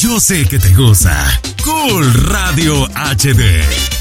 Yo sé que te gusta. Cool Radio HD.